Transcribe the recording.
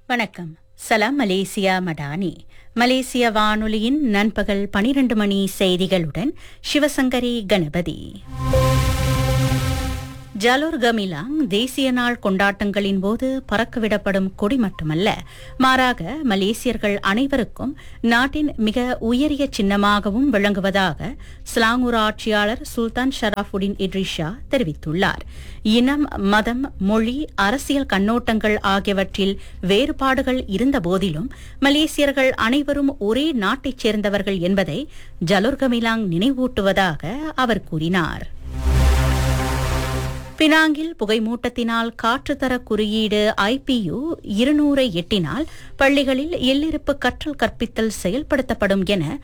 வணக்கம். சலாம் மலேசியா மடானி. மலேசிய வானொலியின் நண்பகல் 12 மணி செய்திகளுடன் சிவசங்கரி கணபதி. ஜலோர் கமிலாங் தேசிய நாள் கொண்டாட்டங்களின் போது பறக்கவிடப்படும் கொடி மட்டுமல்ல, மாறாக மலேசியர்கள் அனைவருக்கும் நாட்டின் மிக உயரிய சின்னமாகவும் விளங்குவதாக ஸ்லாங்கூர் ஆட்சியாளர் சுல்தான் ஷராஃபுடின் இட்ரிஷா தெரிவித்துள்ளார். இனம், மதம், மொழி, அரசியல் கண்ணோட்டங்கள் ஆகியவற்றில் வேறுபாடுகள் இருந்தபோதிலும் மலேசியர்கள் அனைவரும் ஒரே நாட்டைச் சேர்ந்தவர்கள் என்பதை ஜலோர் கமிலாங் நினைவூட்டுவதாக அவர் கூறினார். பினாங்கில் புகைமூட்டத்தினால் காற்றுத்தர குறியீடு IPU 200 எட்டினால் பள்ளிகளில் எல்லிருப்பு கற்றல் கற்பித்தல் செயல்படுத்தப்படும் என